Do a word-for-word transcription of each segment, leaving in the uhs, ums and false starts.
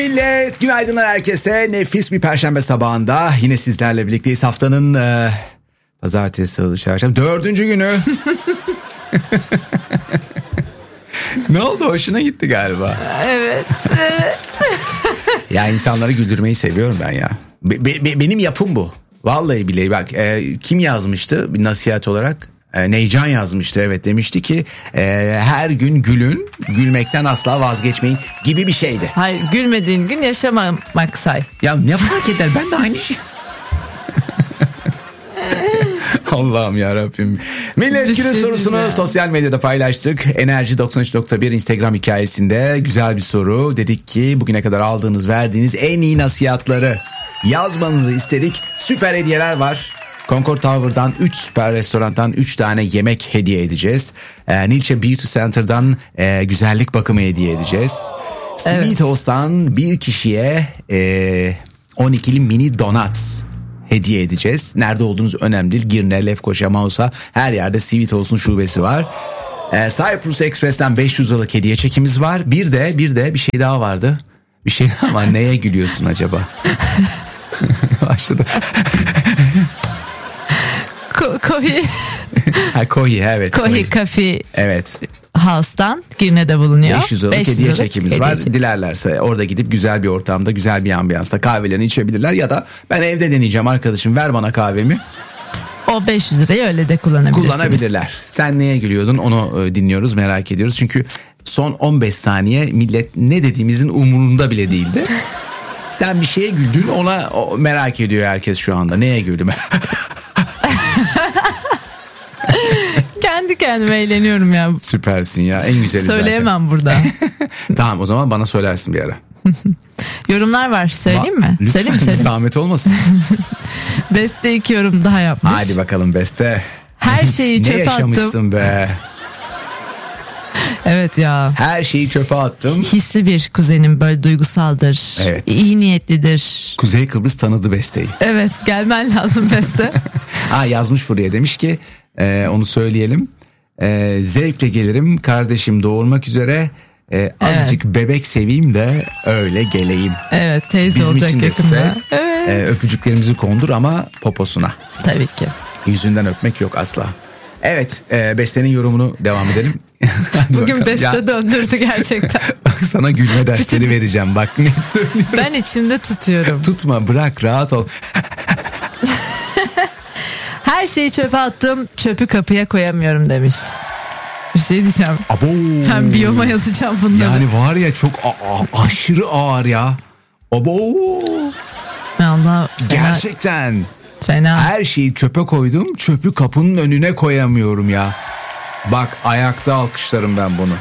Millet, günaydınlar herkese. Nefis bir perşembe sabahında yine sizlerle birlikteyiz. Haftanın e, pazartesi, salı, çarşamba dördüncü günü. Ne oldu, hoşuna gitti galiba. Evet, evet. Ya insanları güldürmeyi seviyorum ben ya. Be, be, benim yapım bu. Vallahi billahi bak e, kim yazmıştı bir nasihat olarak? E, Neycan yazmıştı, evet, demişti ki e, her gün gülün, gülmekten asla vazgeçmeyin gibi bir şeydi. Hayır, gülmediğin gün yaşamamak say. Ya ne fark eder, ben de aynı şey. Allah'ım yarabbim. Millet günün şey sorusunu diyeceğim. Sosyal medyada paylaştık. Enerji doksan üç nokta bir Instagram hikayesinde güzel bir soru. Dedik ki bugüne kadar aldığınız, verdiğiniz en iyi nasihatları yazmanızı istedik. Süper hediyeler var. Concord Tower'dan üç süper restorandan üç tane yemek hediye edeceğiz. Ee, Nilce Beauty Center'dan e, güzellik bakımı hediye edeceğiz. Evet. Sweet Host'tan bir kişiye e, on ikili mini donuts hediye edeceğiz. Nerede olduğunuz önemli değil. Girne, Lefkoşa, Mausa, her yerde Sweet Host'un şubesi var. Ee, Cyprus Express'ten beş yüz liralık hediye çekimiz var. Bir de bir de bir şey daha vardı. Bir şey daha var. Neye gülüyorsun acaba? Başladı. Ko- Kohi. Ha, Kohi, evet. Kohi, Kohi Cafe. Evet. House'tan Girne'de bulunuyor. beş yüz liralık hediye liralık çekimiz hediye var. Çek. Dilerlerse orada gidip güzel bir ortamda, güzel bir ambiyansta kahvelerini içebilirler. Ya da ben evde deneyeceğim arkadaşım, ver bana kahvemi. O beş yüz lirayı öyle de kullanabilirsiniz. Kullanabilirler. Sen neye gülüyordun, onu dinliyoruz, merak ediyoruz. Çünkü son on beş saniye millet ne dediğimizin umurunda bile değildi. Sen bir şeye güldün, ona merak ediyor herkes şu anda. Neye güldüm? Kendi kendime eğleniyorum ya. Süpersin ya, en güzeli zaten. Söyleyemem burada. Tamam, o zaman bana söylersin bir ara. Yorumlar var, söyleyeyim mi? Lütfen, söyleyeyim mi? Söyleyeyim. Zahmet olmasın. Beste iki yorum daha yapmış. Hadi bakalım Beste. Her şeyi çöpe attım. Ne yaşamışsın be. Evet ya. Her şeyi çöpe attım. Hisli bir kuzenim, böyle duygusaldır. Evet. İyi niyetlidir. Kuzey Kıbrıs tanıdı Beste'yi. Evet, gelmen lazım Beste. Ha, yazmış buraya, demiş ki e, onu söyleyelim. E, zevkle gelirim, kardeşim doğurmak üzere. E, azıcık evet. Bebek seveyim de öyle geleyim. Evet, teyze bizim olacak için de yakında. Sev, evet. e, öpücüklerimizi kondur ama poposuna. Tabii ki. Yüzünden öpmek yok asla. Evet, e, Beste'nin yorumunu devam edelim. Bugün Beste ya, döndürdü gerçekten. Sana gülme dersleri vereceğim, bak ne söylüyorum. Ben içimde tutuyorum. Tutma, bırak, rahat ol. Her şeyi çöpe attım, çöpü kapıya koyamıyorum demiş. Bir şey diyeceğim. Abo. Ben biyoma yazacağım bunları. Yani var ya, çok a- a- aşırı ağır ya. Abo. Allah, gerçekten. Fena. Her şeyi çöpe koydum, çöpü kapının önüne koyamıyorum ya. Bak, ayakta alkışlarım ben bunu.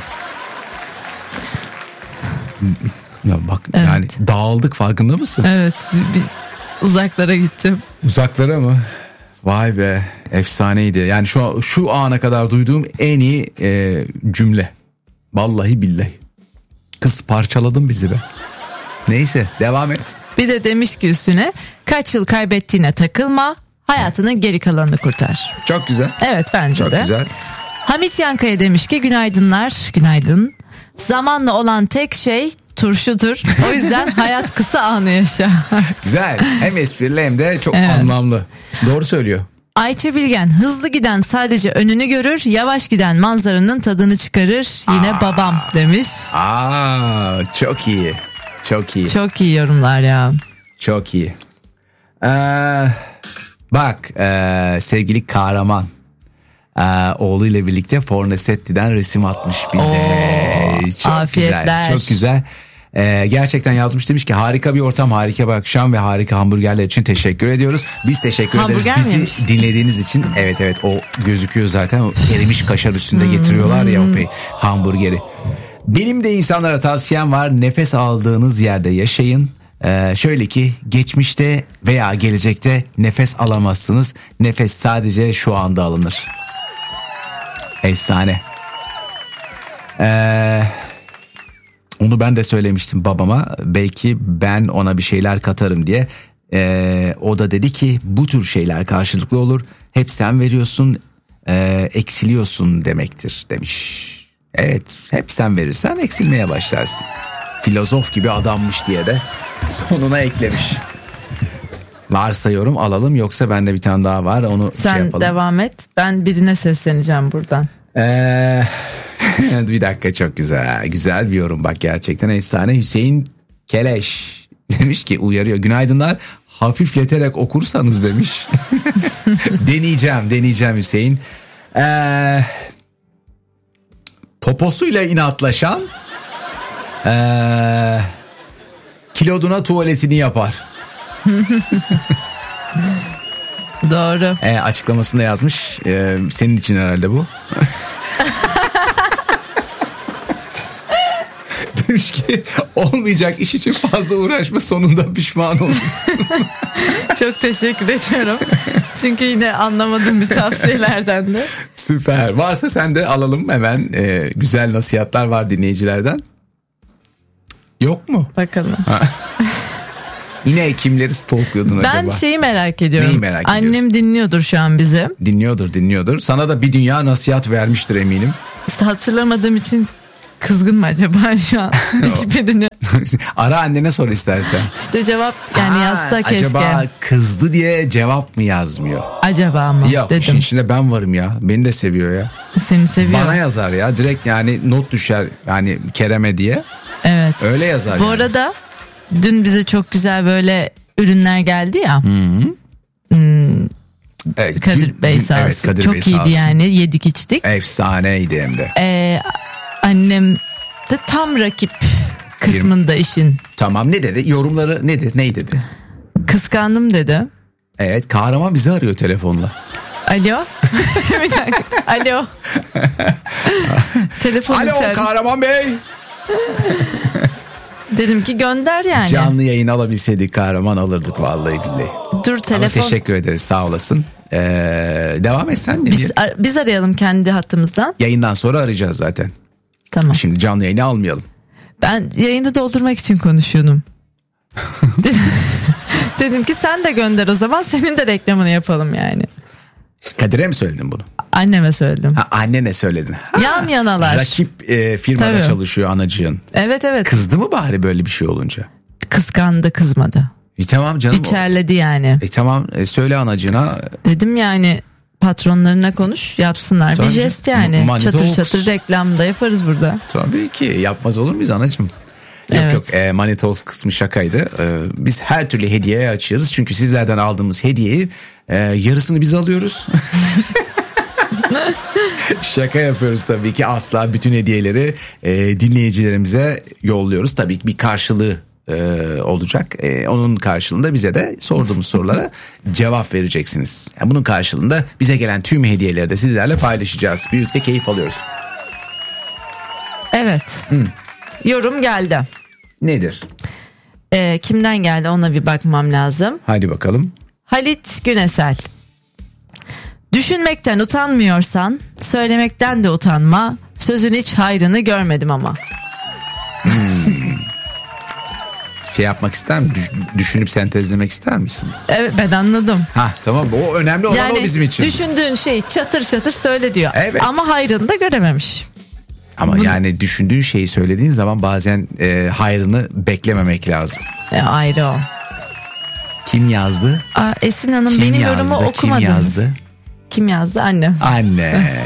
Ya bak, evet. Yani dağıldık, farkında mısın? Evet, bir uzaklara gittim. Uzaklara mı? Vay be, efsaneydi. Yani şu şu ana kadar duyduğum en iyi e, cümle. Vallahi billahi. Kız, parçaladın bizi be. Neyse, devam et. Bir de demiş ki üstüne, kaç yıl kaybettiğine takılma, hayatının geri kalanını kurtar. Çok güzel. Evet, bence Çok de. Çok güzel. Hamit Yankaya demiş ki günaydınlar, günaydın. Zamanla olan tek şey turşudur. O yüzden hayat kısa, anı yaşa. Güzel. Hem esprili hem de çok evet. anlamlı. Doğru söylüyor. Ayça Bilgen, hızlı giden sadece önünü görür, yavaş giden manzaranın tadını çıkarır. Yine Aa. babam demiş. Aa, çok iyi. Çok iyi. Çok iyi yorumlar ya. Çok iyi. Ee, bak ee, sevgili kahraman. Ee, oğluyla birlikte Fornesetti'den resim atmış bize. Oo, çok afiyetler. Güzel, çok güzel. Ee, gerçekten yazmış, demiş ki harika bir ortam, harika bir akşam ve harika hamburgerler için teşekkür ediyoruz. Biz teşekkür Hamburger ederiz. Bizi miymiş? dinlediğiniz için. Evet evet, o gözüküyor zaten. O erimiş kaşar üstünde getiriyorlar ya o pey, hamburgeri. Benim de insanlara tavsiyem var. Nefes aldığınız yerde yaşayın. Ee, şöyle ki geçmişte veya gelecekte nefes alamazsınız. Nefes sadece şu anda alınır. Efsane. Ee, onu ben de söylemiştim babama. Belki ben ona bir şeyler katarım diye. Ee, o da dedi ki bu tür şeyler karşılıklı olur. Hep sen veriyorsun, e, eksiliyorsun demektir demiş. Evet, hep sen verirsen eksilmeye başlarsın. filozof gibi adammış diye de sonuna eklemiş. Varsa yorum alalım, yoksa bende bir tane daha var, onu Sen şey yapalım. devam et, ben birine sesleneceğim buradan. Ee, bir dakika, çok güzel güzel bir yorum bak, gerçekten efsane. Hüseyin Keleş demiş ki, uyarıyor, günaydınlar, hafifleterek okursanız demiş. deneyeceğim deneyeceğim Hüseyin. Ee, poposuyla inatlaşan ee, kiloduna tuvaletini yapar. Doğru. Ee, açıklamasında yazmış. Ee, senin için herhalde bu. Demiş ki, olmayacak iş için fazla uğraşma, sonunda pişman olursun. Çok teşekkür ediyorum. Çünkü yine anlamadığım bir tavsiyelerden de. Süper. Varsa sen de alalım hemen. Ee, güzel nasihatler var dinleyicilerden. Yok mu? Bakalım. Yine kimleri stalklıyordun Ben acaba? Ben şeyi merak ediyorum. Neyi merak ediyorsun? Annem dinliyordur şu an bizi. Dinliyordur dinliyordur. Sana da bir dünya nasihat vermiştir eminim. İşte hatırlamadığım için kızgın mı acaba şu an? Hiçbirini. Ara annene sor istersen. İşte cevap yani Ha, yazsa keşke. Acaba kızdı diye cevap mı yazmıyor? Acaba mı Yok, dedim. işin içinde ben varım ya. Beni de seviyor ya. Seni seviyor. Bana yazar ya. Direkt yani not düşer yani Kerem'e diye. Evet. Öyle yazar Bu yani. arada dün bize çok güzel böyle ürünler geldi ya. Hı-hı. Hmm, Evet, Kadir dün- Bey dün- sağ olsun. evet, Kadir çok Bey sağ iyiydi olsun. yani, yedik içtik. Efsaneydi hem de. Ee, annem de tam rakip kısmında işin. Tamam, ne dedi? Yorumları nedir? Ney dedi? Kıskandım dedi. Evet, kahraman bizi arıyor telefonla. Alo. Bir dakika. Alo. Telefon Alo içeride. kahraman bey. Dedim ki gönder yani. Canlı yayın alabilseydik kahraman alırdık vallahi billahi. Dur Ama telefon. teşekkür ederiz, sağ olasın. Ee, devam et sen. Ne Biz, diye? ar- biz arayalım kendi hattımızdan. Yayından sonra arayacağız zaten. Tamam. Şimdi canlı yayını almayalım. Ben yayını doldurmak için konuşuyordum. Dedim, dedim ki sen de gönder o zaman, senin de reklamını yapalım yani. Kadir'e mi söyledin bunu? Anneme söyledim. Ha, annene söyledin. Ha, Yan yanalar. Rakip e, firmada Tabii. çalışıyor anacığın. Evet evet. Kızdı mı bari böyle bir şey olunca? Kıskandı, kızmadı. E, tamam canım. İçerledi yani. E, tamam e, söyle anacığına. Dedim yani patronlarına konuş, yapsınlar. Tabii bir jest yani. canım. Money Çatır talks. çatır reklam da yaparız burada. Tabii ki, yapmaz olur muyuz anacığım? Yok Evet. yok, e, Money Talks kısmı şakaydı. E, biz her türlü hediyeye açıyoruz. Çünkü sizlerden aldığımız hediyeyi e, yarısını biz alıyoruz. Şaka yapıyoruz tabii ki, asla bütün hediyeleri e, dinleyicilerimize yolluyoruz. Tabii ki bir karşılığı e, olacak. E, onun karşılığında bize de sorduğumuz sorulara cevap vereceksiniz. Yani bunun karşılığında bize gelen tüm hediyeleri de sizlerle paylaşacağız. Büyük de keyif alıyoruz. Evet. Hı. Yorum geldi. Nedir? Ee, kimden geldi ona bir bakmam lazım. Hadi bakalım. Halit Günesel. Düşünmekten utanmıyorsan söylemekten de utanma. Sözün hiç hayrını görmedim ama. Hmm. Şey yapmak ister misin? Düş- düşünüp sentezlemek ister misin? Evet, ben anladım. Ha tamam, o önemli olan Yani o bizim için. düşündüğün şeyi çatır çatır söyle diyor. Evet. Ama hayrını da görememiş. Ama Bunu- yani düşündüğün şeyi söylediğin zaman bazen e, hayrını beklememek lazım. E, ayrı o. Kim yazdı? Aa, Esin Hanım, Kim benim yazdı? yorumu Kim okumadınız. yazdı? Kim yazdı? Annem. Anne.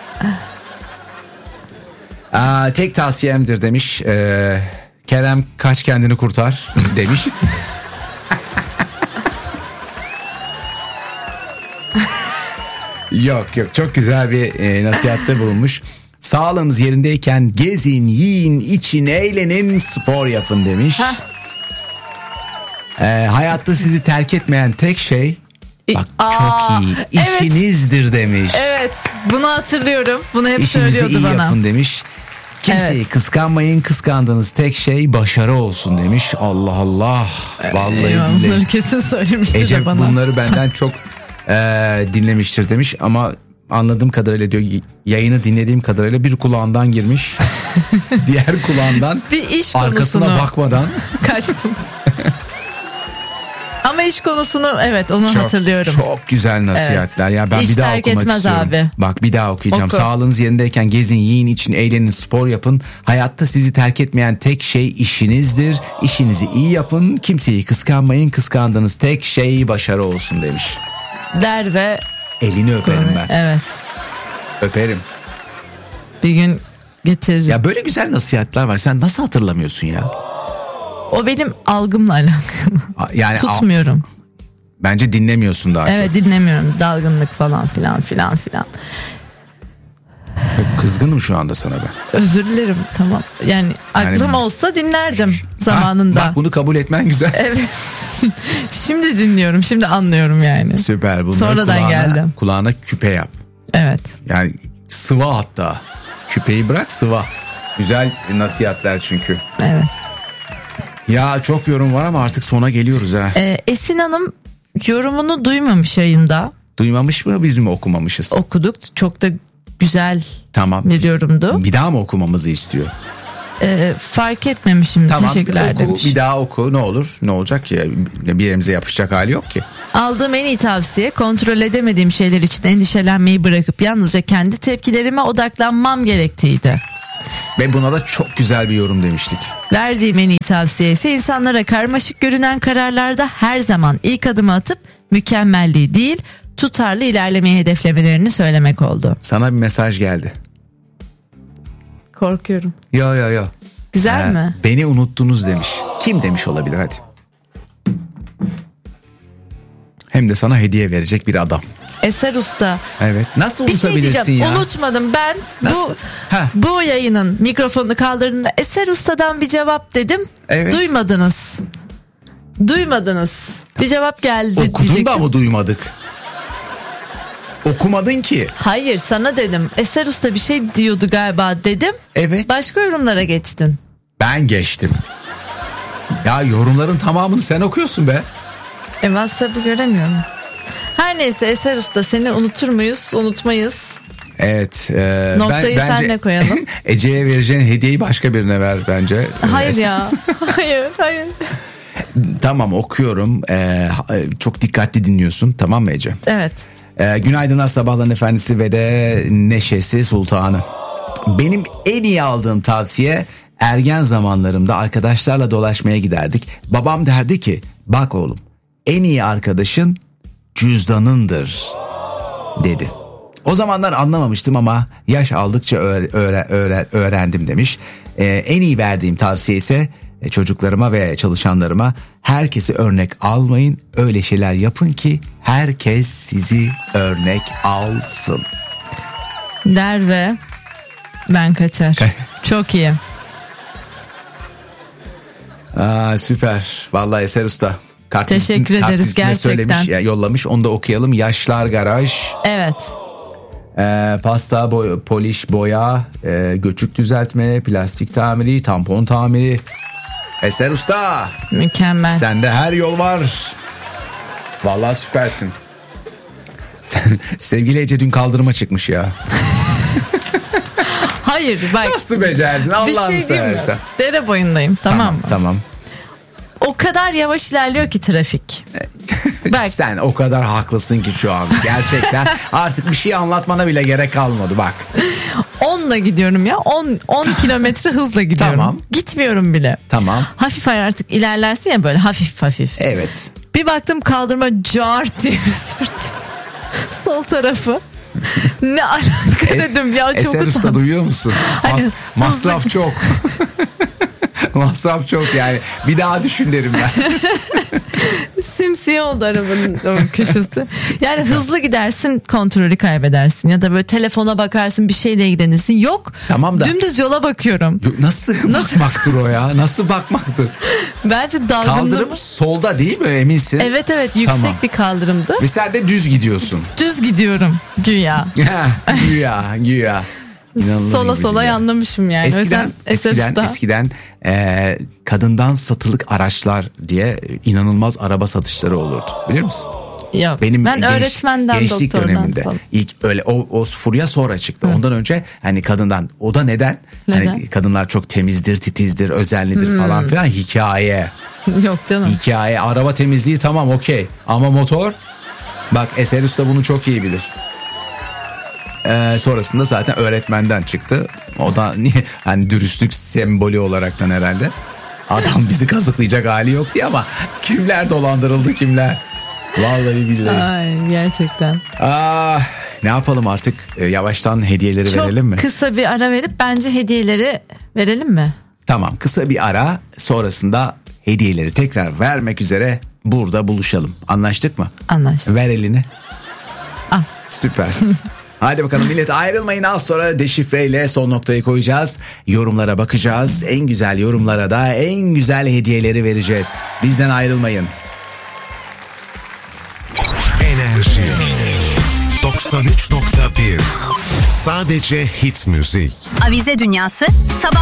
Aa, tek tavsiyemdir demiş. Ee, Kerem kaç kendini kurtar demiş. Yok yok, çok güzel bir e, nasihatte bulunmuş. Sağlığınız yerindeyken gezin, yiyin, için, eğlenin, spor yapın demiş. Ee, hayatta sizi terk etmeyen tek şey, bak Aa, çok iyi, evet. işinizdir demiş. Evet, bunu hatırlıyorum. Bunu hep İşinizi söylüyordu iyi bana. yapın demiş. Kimseyi Evet. kıskanmayın, kıskandığınız tek şey başarı olsun demiş. Allah Allah. Vallahi Eyvah, billahi. bunları kesin söylemişti Ece de bana. bunları benden çok e, dinlemiştir demiş ama anladığım kadarıyla diyor, yayını dinlediğim kadarıyla bir kulağından girmiş. Diğer kulağından Bir iş arkasına konusunu bakmadan kaçtım. Ama iş konusunu evet onu çok, hatırlıyorum. Çok güzel nasihatler. Evet. Ya ben İş bir daha terk okumak etmez istiyorum. abi. Bak bir daha okuyacağım. Oku. Sağlığınız yerindeyken gezin, yiyin, için, eğlenin, spor yapın. Hayatta sizi terk etmeyen tek şey işinizdir. İşinizi iyi yapın. Kimseyi kıskanmayın. Kıskandığınız tek şey başarı olsun demiş. Der ve elini öperim ben. Evet. Öperim. Bir gün getiririm. Ya böyle güzel nasihatler var. Sen nasıl hatırlamıyorsun ya? O benim algımla alakalı. Yani tutmuyorum. Bence dinlemiyorsun daha evet, çok. Evet dinlemiyorum. Dalgınlık falan filan filan filan. Kızgınım şu anda sana ben. Özür dilerim, tamam. Yani, yani aklım olsa dinlerdim zamanında. Ha, bak bunu kabul etmen güzel. Evet. Şimdi dinliyorum. Şimdi anlıyorum yani. Süper. Bunları sonradan kulağına, geldim. Kulağına küpe yap. Evet. Yani sıva hatta. Küpeyi bırak, sıva. Güzel nasihatler çünkü. Evet. Ya çok yorum var ama artık sona geliyoruz ha. Ee, Esin Hanım yorumunu duymamış yayında. Duymamış mı, biz mi okumamışız? Okuduk. Çok da güzel tamam. bir yorumdu. Bir daha mı okumamızı istiyor? Ee, fark etmemişim. Tamam, teşekkürler oku, demiş. Bir daha oku, ne olur, ne olacak ki? Bir yerimize yapışacak hali yok ki. Aldığım en iyi tavsiye, kontrol edemediğim şeyler için endişelenmeyi bırakıp yalnızca kendi tepkilerime odaklanmam gerektiğiydi. Ve buna da çok güzel bir yorum demiştik. Verdiğim en iyi tavsiye ise insanlara karmaşık görünen kararlarda her zaman ilk adımı atıp mükemmelliği değil, tutarlı ilerlemeyi hedeflemelerini söylemek oldu. Sana bir mesaj geldi. Korkuyorum. Yo yo yo. Güzel Ha, mi? Beni unuttunuz demiş. Kim demiş olabilir, hadi. Hem de sana hediye verecek bir adam. Eser Usta. Evet. Nasıl Bir şey unutabilirsin diyeceğim. ya? Unutmadım ben. Nasıl? Bu Heh. bu yayının mikrofonunu kaldırdığında Eser Usta'dan bir cevap dedim. Evet. Duymadınız. Duymadınız. Bir cevap geldi. Okudun diyecektim. da mı duymadık? Okumadın ki. Hayır, sana dedim. Eser Usta bir şey diyordu galiba dedim. Evet. Başka yorumlara geçtin. Ben geçtim. Ya yorumların tamamını sen okuyorsun be. E WhatsApp'ı göremiyorum. Her neyse Eser Usta, seni unutur muyuz? Unutmayız. Evet. E, Noktayı ben, bence, senle koyalım. Ece'ye vereceğin hediyeyi başka birine ver bence. Hayır Eser. ya. Hayır hayır. Tamam, okuyorum. E, çok dikkatli dinliyorsun, tamam mı Ece? Evet. E, günaydınlar sabahların efendisi ve de neşesi sultanı. Benim en iyi aldığım tavsiye, ergen zamanlarımda arkadaşlarla dolaşmaya giderdik. Babam derdi ki, bak oğlum, en iyi arkadaşın cüzdanındır dedi. O zamanlar anlamamıştım ama yaş aldıkça öğre, öğre, öğre, öğrendim demiş. Ee, en iyi verdiğim tavsiye ise çocuklarıma ve çalışanlarıma, herkesi örnek almayın, öyle şeyler yapın ki herkes sizi örnek alsın. Der ve ben kaçar. Çok iyi. Aa, süper. Vallahi Eser Usta. Kart Teşekkür kart ederiz listine gerçekten. Söylemiş, ya, yollamış, onu da okuyalım. Yaşlar Garaj. Evet. Ee, pasta, boy, poliş, boya, e, göçük düzeltme, plastik tamiri, tampon tamiri. Eser Usta. Mükemmel. Sende her yol var. Vallahi süpersin. Sevgili Ece dün kaldırıma çıkmış ya. Hayır bak. Nasıl becerdin Allah'ını bir şey diyeyim mi? seversen. Dere boyundayım, tamam, Tamam mı? tamam. O kadar yavaş ilerliyor ki trafik. Bak. Sen o kadar haklısın ki şu an. Gerçekten artık bir şey anlatmana bile gerek kalmadı bak. onla gidiyorum ya. on on kilometre hızla gidiyorum. Tamam. Gitmiyorum bile. Tamam. Hafif artık ilerlersin ya, böyle hafif hafif. Evet. Bir baktım kaldırma cart diye bir sürttü. Sol tarafı. Ne alaka dedim ya, çok Eser Usta utandım. duyuyor musun? Mas- Hani, masraf hızlı- çok. Masraf çok yani. Bir daha düşün derim ben. Simsiyah oldu arabanın o köşesi. Yani hızlı gidersin, kontrolü kaybedersin. Ya da böyle telefona bakarsın, bir şeyle ilgilenirsin. Yok. Tamam da. Dümdüz yola bakıyorum. Nasıl, Nasıl bakmaktır o ya? Nasıl bakmaktır? Bence dalgınlığım. Kaldırım solda değil mi, eminsin? Evet evet, yüksek Tamam. bir kaldırımdı. Ve sen de düz gidiyorsun. Düz gidiyorum güya. güya güya. İnanılır Sola gibi sola değil ya. yanlamışım yani. Eskiden, O yüzden eskiden, Eser Usta- eskiden e, kadından satılık araçlar diye inanılmaz araba satışları olurdu. Bilir misin? Yok. Benim ben genç, öğretmenden, gençlik doktordan döneminde falan. ilk öyle o, o furya sonra çıktı. Hı. Ondan önce hani kadından, o da neden? Neden? Hani kadınlar çok temizdir, titizdir, özenlidir hmm. falan filan, hikaye. Yok canım. Hikaye, araba temizliği tamam okey ama motor, bak Eser Usta bunu çok iyi bilir. Ee, sonrasında zaten öğretmenden çıktı. O da niye hani dürüstlük sembolü olaraktan herhalde. Adam bizi kazıklayacak hali yok diye, ama kimler dolandırıldı kimler. Vallahi billahi. Ay, gerçekten. Ah, ne yapalım artık, ee, yavaştan hediyeleri Çok verelim mi? Çok kısa bir ara verip bence hediyeleri verelim mi? Tamam, kısa bir ara, sonrasında hediyeleri tekrar vermek üzere burada buluşalım. Anlaştık mı? Anlaştık. Ver elini. Al. Süper. Hadi bakalım millet, ayrılmayın, az sonra deşifreyle son noktayı koyacağız. Yorumlara bakacağız. En güzel yorumlara da en güzel hediyeleri vereceğiz. Bizden ayrılmayın. Enerji doksan üç nokta bir. Sadece hit müzik. Avize Dünyası sabah